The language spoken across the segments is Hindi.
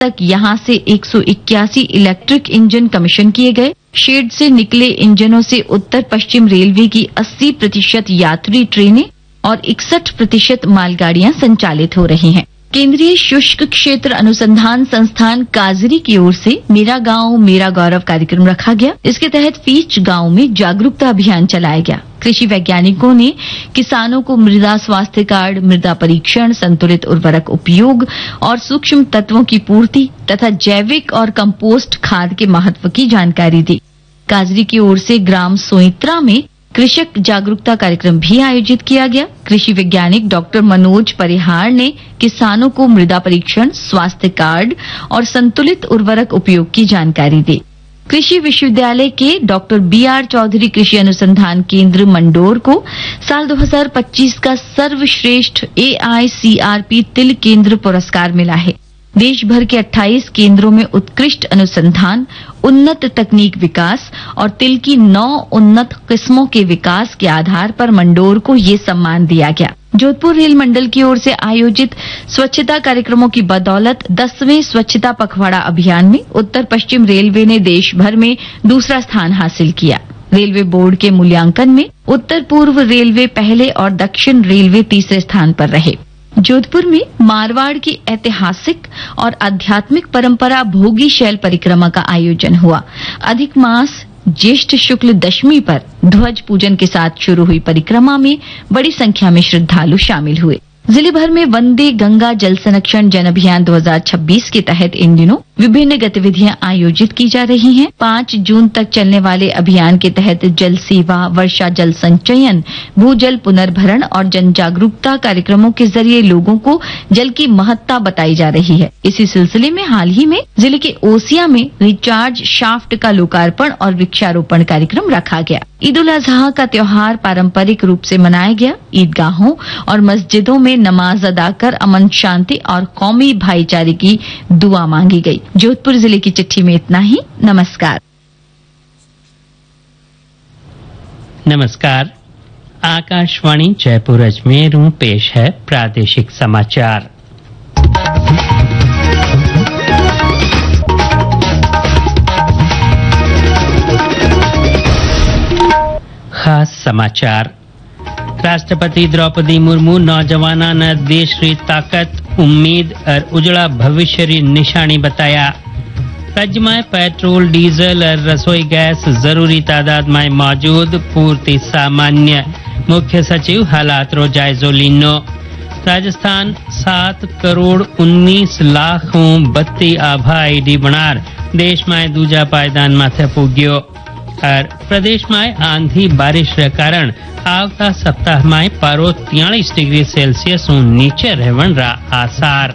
तक यहां से 181 इलेक्ट्रिक इंजन कमीशन किए गए। शेड से निकले इंजनों से उत्तर पश्चिम रेलवे की 80% यात्री ट्रेनें और 61% मालगाड़ियां संचालित हो रही हैं। केंद्रीय शुष्क क्षेत्र अनुसंधान संस्थान काजरी की ओर से मेरा गांव मेरा गौरव कार्यक्रम रखा गया। इसके तहत फीच गांव में जागरूकता अभियान चलाया गया। कृषि वैज्ञानिकों ने किसानों को मृदा स्वास्थ्य कार्ड, मृदा परीक्षण, संतुलित उर्वरक उपयोग और सूक्ष्म तत्वों की पूर्ति तथा जैविक और कंपोस्ट खाद के महत्व की जानकारी दी। काजरी की ओर से ग्राम सोइत्रा में कृषक जागरूकता कार्यक्रम भी आयोजित किया गया। कृषि वैज्ञानिक डॉक्टर मनोज परिहार ने किसानों को मृदा परीक्षण, स्वास्थ्य कार्ड और संतुलित उर्वरक उपयोग की जानकारी दी। कृषि विश्वविद्यालय के डॉक्टर BR चौधरी कृषि अनुसंधान केंद्र मंडोर को साल 2025 का सर्वश्रेष्ठ AICRP तिल केंद्र पुरस्कार मिला है। देश भर के 28 केंद्रों में उत्कृष्ट अनुसंधान, उन्नत तकनीक विकास और तिल की 9 उन्नत किस्मों के विकास के आधार पर मंडोर को ये सम्मान दिया गया। जोधपुर रेल मंडल की ओर से आयोजित स्वच्छता कार्यक्रमों की बदौलत 10वें स्वच्छता पखवाड़ा अभियान में उत्तर पश्चिम रेलवे ने देश भर में दूसरा स्थान हासिल किया। रेलवे बोर्ड के मूल्यांकन में उत्तर पूर्व रेलवे पहले और दक्षिण रेलवे तीसरे स्थान पर रहे। जोधपुर में मारवाड़ की ऐतिहासिक और आध्यात्मिक परंपरा भोगी शैल परिक्रमा का आयोजन हुआ। अधिक मास ज्येष्ठ शुक्ल दशमी पर ध्वज पूजन के साथ शुरू हुई परिक्रमा में बड़ी संख्या में श्रद्धालु शामिल हुए। जिले भर में वंदे गंगा जल संरक्षण जन अभियान 2026 के तहत इन दिनों विभिन्न गतिविधियां आयोजित की जा रही हैं। 5 जून तक चलने वाले अभियान के तहत जल सेवा, वर्षा जल संचयन, भूजल पुनर्भरण और जन जागरूकता कार्यक्रमों के जरिए लोगों को जल की महत्ता बताई जा रही है। इसी सिलसिले में हाल ही में जिले के ओसिया में रिचार्ज शाफ्ट का लोकार्पण और वृक्षारोपण कार्यक्रम रखा गया। ईद उल अजहा का त्योहार पारंपरिक रूप से मनाया गया। ईदगाहों और मस्जिदों में नमाज अदा कर अमन शांति और कौमी भाईचारे की दुआ मांगी गई। जोधपुर जिले की चिट्ठी में इतना ही। नमस्कार। नमस्कार। आकाशवाणी जयपुर अजमेर पेश है प्रादेशिक समाचार। खास समाचार। राष्ट्रपति द्रौपदी मुर्मू नौजवाना न देश री ताकत, उम्मीद और उजड़ा भविष्य री निशानी बताया। राज्य में पेट्रोल, डीजल और रसोई गैस जरूरी तादाद में मौजूद, पूर्ति सामान्य। मुख्य सचिव हालात रो जायजो लीनो। राजस्थान 7 करोड़ 19 लाख बत्ती आभा आईडी बनार देश में दूजा पायदान माथे पुग्यो। और प्रदेश में आंधी बारिश के कारण आवता सप्ताह में पारो 43 डिग्री सेल्सियस नीचे रहवन रा आसार।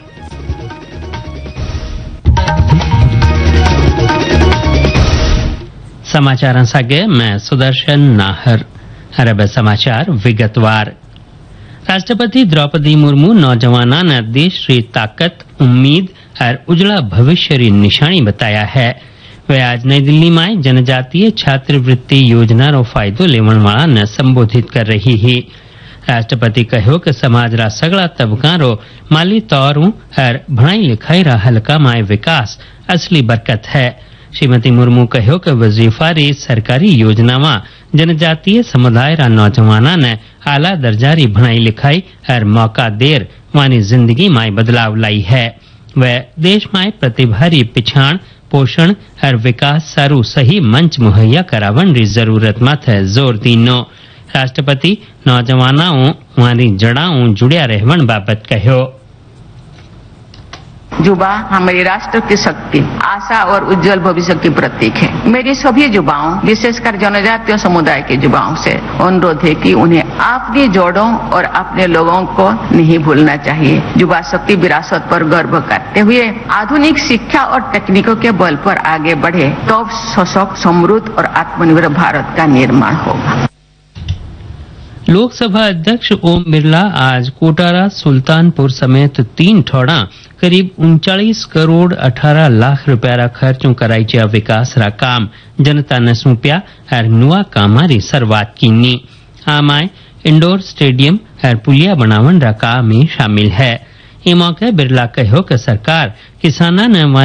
समाचार सागे मैं सुदर्शन नाहर। अरब समाचार विगतवार। राष्ट्रपति द्रौपदी मुर्मू नौजवाना न देश री ताकत, उम्मीद और उजला भविष्य री निशानी बताया है। वे आज नई दिल्ली में जनजातीय छात्रवृत्ति योजना रो फायदो लेवण वाला ने संबोधित कर रही है। राष्ट्रपति कहो कि समाज रा सगला तबका रो माली तौर और भणाई लिखाई रा हल्का माय विकास असली बरकत है। श्रीमती मुर्मू कहो कि वजीफा री सरकारी योजना में जनजातीय समुदाय रा नौजवाना ने आला दर्जा री भणाई लिखाई और मौका देर वानी जिंदगी में बदलाव लाई है। वे देश में प्रतिभा री पिछाण, पोषण और विकास सारू सही मंच मुहैया करावन री जरूरत माथे जोर दीनो। राष्ट्रपति नौजवानाओं वानी जड़ाओं जुड़िया रहवन बाबत कहो। युवा हमारे राष्ट्र की शक्ति, आशा और उज्जवल भविष्य की प्रतीक है। मेरी सभी युवाओं, विशेषकर जनजातीय समुदाय के युवाओं से अनुरोध है कि उन्हें अपनी जड़ों और अपने लोगों को नहीं भूलना चाहिए। युवा शक्ति विरासत पर गर्व करते हुए आधुनिक शिक्षा और तकनीकों के बल पर आगे बढ़े तो सशक्त, समृद्ध और आत्मनिर्भर भारत का निर्माण होगा। लोकसभा अध्यक्ष ओम बिरला आज कोटारा, सुल्तानपुर समेत 3 ठोड़ा करीब 39 करोड़ 18 लाख रुपया खर्चों कराई जा विकास रा काम जनता ने सौंप्या और नुआ कामारी शुरुआत की। आमाय इंडोर स्टेडियम और पुलिया बनावन रा काम में शामिल है। ई मौके बिरला कहो कि सरकार किसानां ने